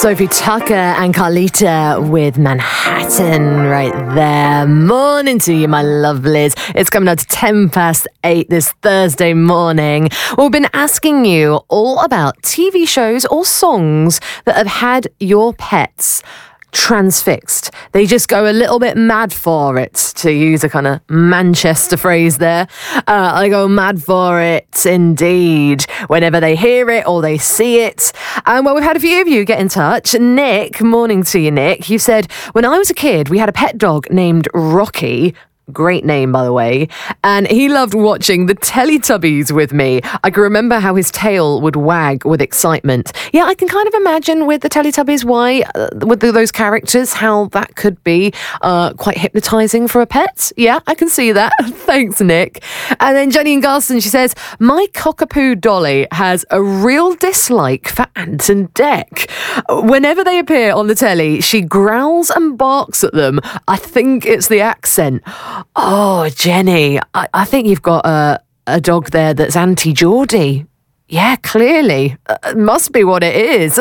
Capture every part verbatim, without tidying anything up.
Sophie Tucker and Carlita with Manhattan right there. Morning to you, my lovelies. It's coming up to ten past eight this Thursday morning. We've been asking you all about T V shows or songs that have had your pets transfixed. They just go a little bit mad for it, to use a kind of Manchester phrase there. Uh, I go mad for it indeed whenever they hear it or they see it. And well, we've had a few of you get in touch. Nick, morning to you, Nick. You said, when I was a kid, we had a pet dog named Rocky. Great name, by the way. And he loved watching the Teletubbies with me. I can remember how his tail would wag with excitement. Yeah, I can kind of imagine with the Teletubbies why, uh, with the, those characters, how that could be uh, quite hypnotising for a pet. Yeah, I can see that. Thanks, Nick. And then Jenny in Garston, she says, my cockapoo Dolly has a real dislike for Ant and Dec. Whenever they appear on the telly, she growls and barks at them. I think it's the accent. Oh, Jenny, I, I think you've got a, a dog there that's anti-Geordie. Yeah, clearly. Uh, must be what it is.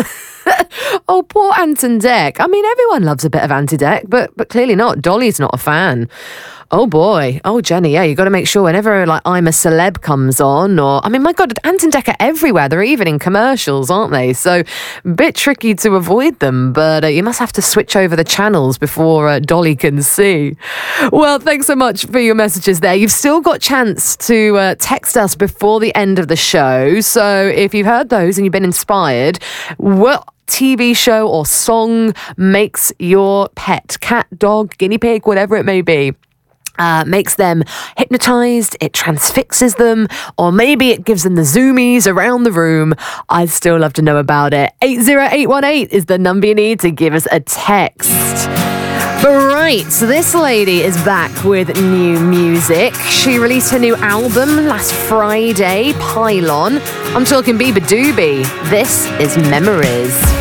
Oh, poor Ant and Dec. I mean, everyone loves a bit of Ant and Dec, but, but clearly not. Dolly's not a fan. Oh, boy. Oh, Jenny, yeah, you got to make sure whenever, like, I'm a Celeb comes on, or, I mean, my God, Ant and Dec are everywhere. They're even in commercials, aren't they? So, a bit tricky to avoid them, but uh, you must have to switch over the channels before uh, Dolly can see. Well, thanks so much for your messages there. You've still got chance to uh, text us before the end of the show. So, if you've heard those and you've been inspired, what T V show or song makes your pet, cat, dog, guinea pig, whatever it may be, Uh, makes them hypnotised, it transfixes them, or maybe it gives them the zoomies around the room? I'd still love to know about it. eight zero eight one eight is the number you need to give us a text. But right, so this lady is back with new music. She released her new album last Friday, Pylon. I'm talking Biba Doobie. This is Memories.